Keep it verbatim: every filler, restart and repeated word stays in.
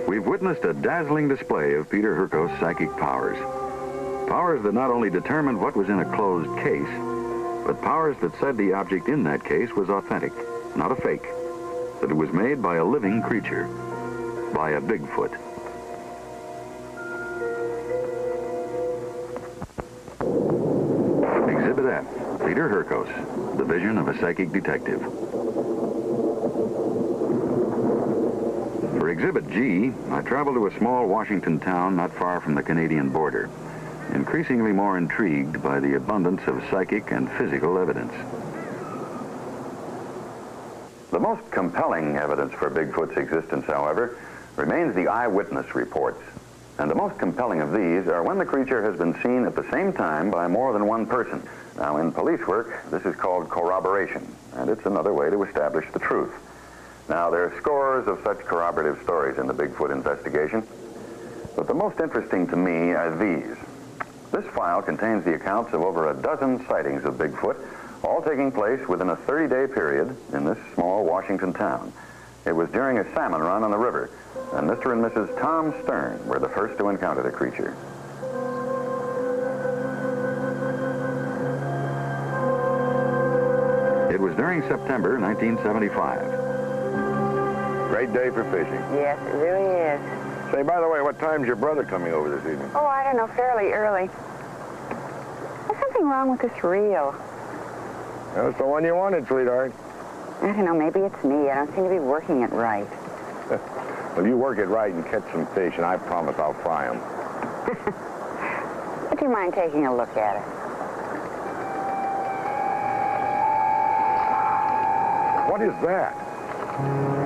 We've witnessed a dazzling display of Peter Hurkos' psychic powers. Powers that not only determined what was in a closed case, but powers that said the object in that case was authentic, not a fake, that it was made by a living creature, by a Bigfoot. Exhibit F, Peter Hurkos, the vision of a psychic detective. For Exhibit G, I traveled to a small Washington town not far from the Canadian border, increasingly more intrigued by the abundance of psychic and physical evidence. The most compelling evidence for Bigfoot's existence, however, remains the eyewitness reports. And the most compelling of these are when the creature has been seen at the same time by more than one person. Now, in police work, this is called corroboration, and it's another way to establish the truth. Now, there are scores of such corroborative stories in the Bigfoot investigation, but the most interesting to me are these. This file contains the accounts of over a dozen sightings of Bigfoot, all taking place within a thirty-day period in this small Washington town. It was during a salmon run on the river, and Mister and Missus Tom Stern were the first to encounter the creature. It was during September nineteen seventy-five. Great day for fishing. Yes, it really is. Say, by the way, what time's your brother coming over this evening? Oh, I don't know, fairly early. There's something wrong with this reel. That's the one you wanted, sweetheart. I don't know, maybe it's me. I don't seem to be working it right. Well, you work it right and catch some fish, and I promise I'll fry them. Would you mind taking a look at it? What is that?